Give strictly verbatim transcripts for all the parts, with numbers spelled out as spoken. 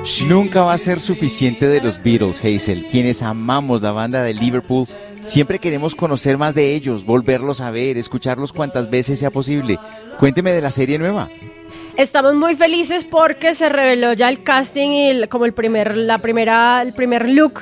Nunca va a ser suficiente de los Beatles, Hazel. Quienes amamos la banda de Liverpool, siempre queremos conocer más de ellos, volverlos a ver, escucharlos cuantas veces sea posible. Cuénteme de la serie nueva. Estamos muy felices porque se reveló ya el casting y el, como el primer, la primera, el primer look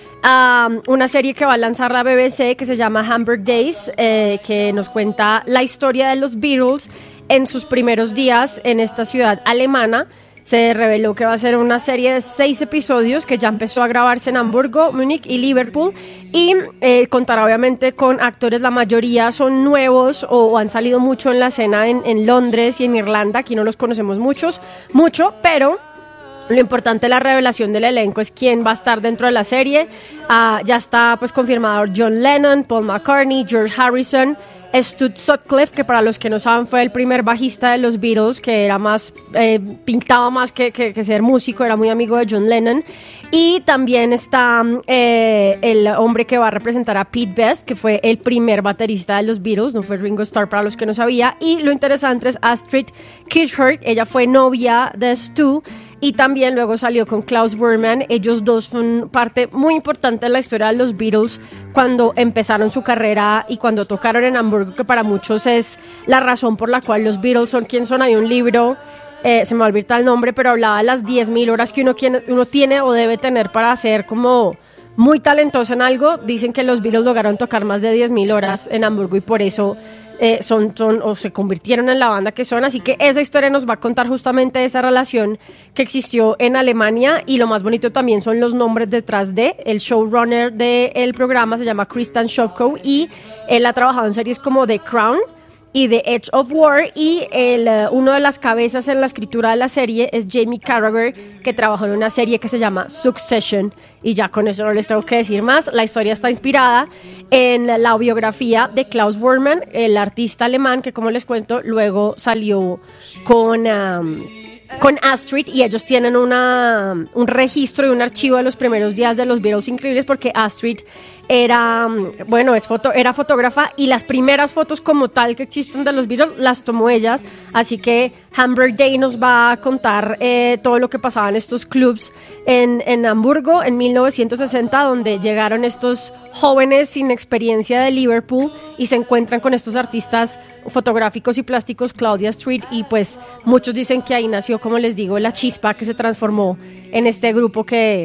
a um, una serie que va a lanzar la B B C que se llama Hamburg Days, eh, que nos cuenta la historia de los Beatles en sus primeros días en esta ciudad alemana. Se reveló que va a ser una serie de seis episodios que ya empezó a grabarse en Hamburgo, Múnich y Liverpool y eh, contará obviamente con actores, la mayoría son nuevos o, o han salido mucho en la escena en, en Londres y en Irlanda, aquí no los conocemos muchos, mucho, pero lo importante de la revelación del elenco es quién va a estar dentro de la serie. Uh, ya está pues confirmado John Lennon, Paul McCartney, George Harrison, Stu Sutcliffe, que para los que no saben fue el primer bajista de los Beatles, que era más, eh, pintaba más que, que, que ser músico, era muy amigo de John Lennon. Y también está eh, el hombre que va a representar a Pete Best, que fue el primer baterista de los Beatles, no fue Ringo Starr para los que no sabía. Y lo interesante es Astrid Kirchherr, ella fue novia de Stu, y también luego salió con Klaus Werman. Ellos dos son parte muy importante de la historia de los Beatles cuando empezaron su carrera y cuando tocaron en Hamburgo, que para muchos es la razón por la cual los Beatles son quien son. Hay un libro, eh, se me va a olvidar el nombre, pero hablaba de las diez mil horas que uno, uno tiene o debe tener para ser como muy talentoso en algo. Dicen que los Beatles lograron tocar más de diez mil horas en Hamburgo y por eso Eh, son, son o se convirtieron en la banda que son, así que esa historia nos va a contar justamente esa relación que existió en Alemania y lo más bonito también son los nombres detrás de. El showrunner del programa se llama Christian Schofko y él ha trabajado en series como The Crown y The Edge of War y el, uh, uno de las cabezas en la escritura de la serie es Jamie Carragher, que trabajó en una serie que se llama Succession y ya con eso no les tengo que decir más. La historia está inspirada en la biografía de Klaus Werman, el artista alemán que, como les cuento, luego salió con um, con Astrid y ellos tienen una, un registro y un archivo de los primeros días de los Beatles increíbles porque Astrid era, bueno, es foto, era fotógrafa y las primeras fotos como tal que existen de los Beatles las tomó ellas, así que Hamburg Day nos va a contar eh, todo lo que pasaba en estos clubs en, en Hamburgo en mil novecientos sesenta, donde llegaron estos jóvenes sin experiencia de Liverpool y se encuentran con estos artistas fotográficos y plásticos, Claudia Street, y pues muchos dicen que ahí nació, como les digo, la chispa que se transformó en este grupo que